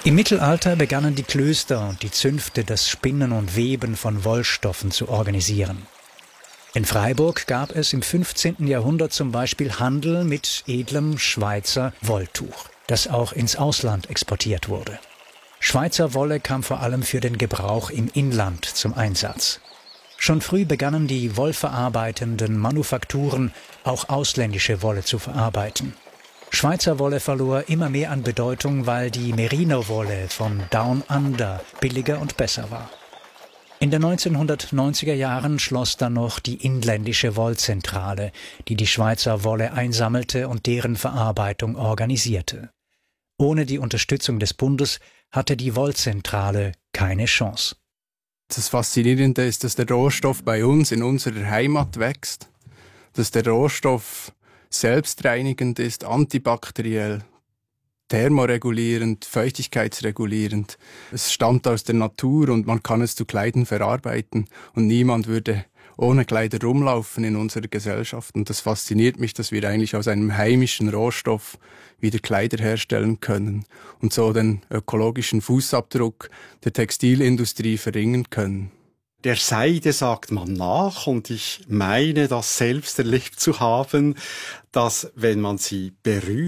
Im Mittelalter begannen die Klöster und die Zünfte das Spinnen und Weben von Wollstoffen zu organisieren. In Freiburg gab es im 15. Jahrhundert zum Beispiel Handel mit edlem Schweizer Wolltuch, das auch ins Ausland exportiert wurde. Schweizer Wolle kam vor allem für den Gebrauch im Inland zum Einsatz. Schon früh begannen die wollverarbeitenden Manufakturen, auch ausländische Wolle zu verarbeiten. Schweizer Wolle verlor immer mehr an Bedeutung, weil die Merino-Wolle von Down Under billiger und besser war. In den 1990er Jahren schloss dann noch die inländische Wollzentrale, die die Schweizer Wolle einsammelte und deren Verarbeitung organisierte. Ohne die Unterstützung des Bundes hatte die Wollzentrale keine Chance. Das Faszinierende ist, dass der Rohstoff bei uns in unserer Heimat wächst, dass der Rohstoff selbstreinigend ist, antibakteriell, thermoregulierend, feuchtigkeitsregulierend. Es stammt aus der Natur und man kann es zu Kleidern verarbeiten und niemand würde ohne Kleider rumlaufen in unserer Gesellschaft. Und das fasziniert mich, dass wir eigentlich aus einem heimischen Rohstoff wieder Kleider herstellen können und so den ökologischen Fußabdruck der Textilindustrie verringern können. Der Seide sagt man nach und ich meine, das selbst erlebt zu haben, dass wenn man sie berührt,